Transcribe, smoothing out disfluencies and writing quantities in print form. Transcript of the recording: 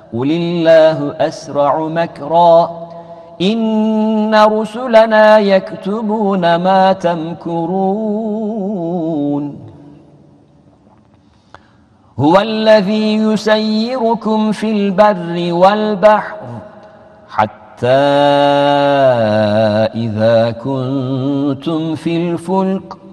قل الله أسرع مكرا إن رسلنا يكتبون ما تمكرون هو الذي يسيركم في البر والبحر حتى إذا كنتم في الفلك